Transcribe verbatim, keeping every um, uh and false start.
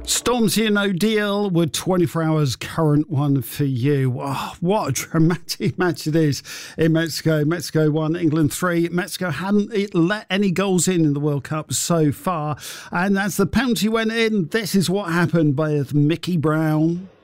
Stormzy and O'Deal with twenty-four hours current one for you. Oh, what a dramatic match it is in Mexico. Mexico won, England three. Mexico hadn't let any goals in in the World Cup so far. And as the penalty went in, this is what happened by Mickey Brown.